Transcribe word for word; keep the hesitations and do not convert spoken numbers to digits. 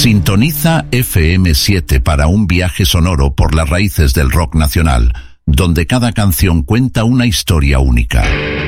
Sintoniza F M siete para un viaje sonoro por las raíces del rock nacional, donde cada canción cuenta una historia única.